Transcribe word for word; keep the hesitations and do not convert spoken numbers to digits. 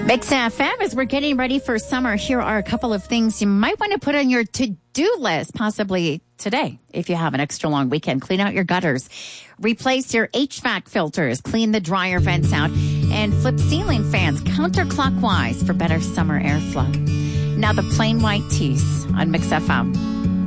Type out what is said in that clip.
Mix F M, as we're getting ready for summer, here are a couple of things you might want to put on your to-do list, possibly today, if you have an extra long weekend. Clean out your gutters, replace your H V A C filters, clean the dryer vents out, and flip ceiling fans counterclockwise for better summer airflow. Now the plain white tees on Mix F M.